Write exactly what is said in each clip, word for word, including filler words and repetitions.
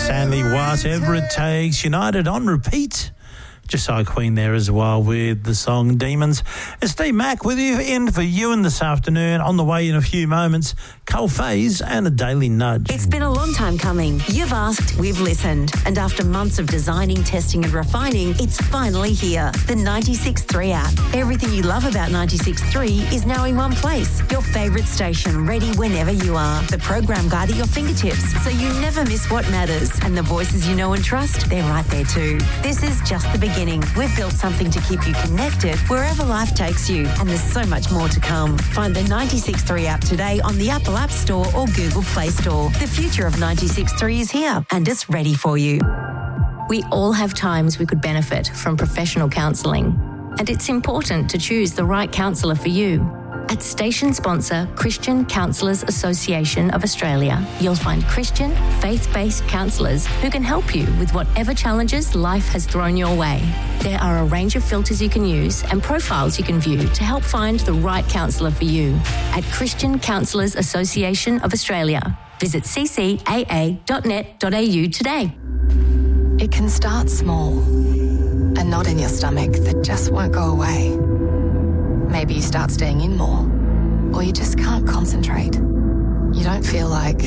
Stanley, Whatever It Takes, United on repeat. Josiah Queen there as well with the song Demons. It's Steve Mack with you in for Ewan this afternoon. On the way in a few moments, Carl Faze and a Daily Nudge. It's been a long time coming. You've asked, we've listened. And after months of designing, testing and refining, it's finally here. The ninety-six point three app. Everything you love about ninety-six point three is now in one place. Your favourite station, ready whenever you are. The program guide at your fingertips, so you never miss what matters. And the voices you know and trust, they're right there too. This is just the beginning. We've built something to keep you connected wherever life takes you, and there's so much more to come. Find the ninety-six point three app today on the Apple App Store or Google Play Store. The future of ninety-six point three is here, and it's ready for you. We all have times we could benefit from professional counselling, and it's important to choose the right counsellor for you. At station sponsor Christian Counsellors Association of Australia, you'll find Christian, faith-based counsellors who can help you with whatever challenges life has thrown your way. There are a range of filters you can use and profiles you can view to help find the right counsellor for you. At Christian Counsellors Association of Australia, visit c c a a dot net dot a u today. It can start small, a knot in your stomach that just won't go away. Maybe you start staying in more, or you just can't concentrate. You don't feel like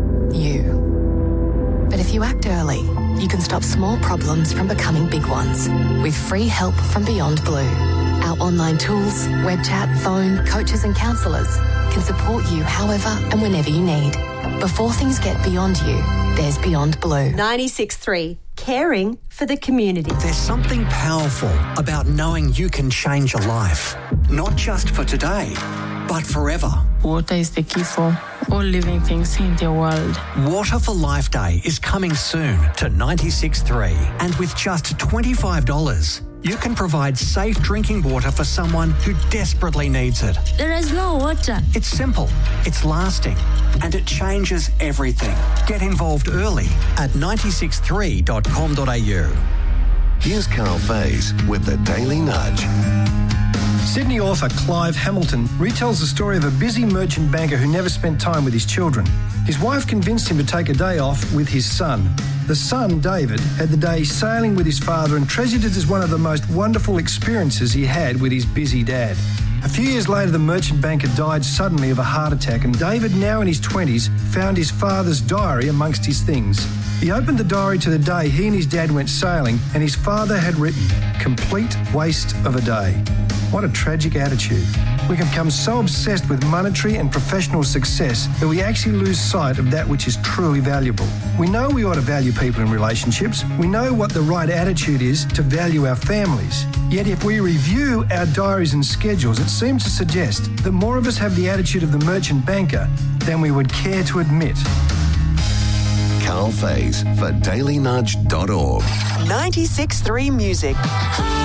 you. But if you act early, you can stop small problems from becoming big ones with free help from Beyond Blue. Our online tools, web chat, phone, coaches and counsellors can support you however and whenever you need. Before things get beyond you, there's Beyond Blue. ninety-six point three, caring for the community. There's something powerful about knowing you can change a life, not just for today, but forever. Water is the key for all living things in the world. Water for Life Day is coming soon to ninety-six point three, and with just twenty-five dollars, you can provide safe drinking water for someone who desperately needs it. There is no water. It's simple, it's lasting, and it changes everything. Get involved early at ninety-six three dot com dot a u. Here's Carl Faze with the Daily Nudge. Sydney author Clive Hamilton retells the story of a busy merchant banker who never spent time with his children. His wife convinced him to take a day off with his son. The son, David, had the day sailing with his father and treasured it as one of the most wonderful experiences he had with his busy dad. A few years later, the merchant banker died suddenly of a heart attack, and David, now in his twenties, found his father's diary amongst his things. He opened the diary to the day he and his dad went sailing, and his father had written, "Complete waste of a day." What a tragic attitude. We can become so obsessed with monetary and professional success that we actually lose sight of that which is truly valuable. We know we ought to value people in relationships. We know what the right attitude is to value our families. Yet if we review our diaries and schedules, it seems to suggest that more of us have the attitude of the merchant banker than we would care to admit. Carl Faze for daily nudge dot org. ninety-six point three Music.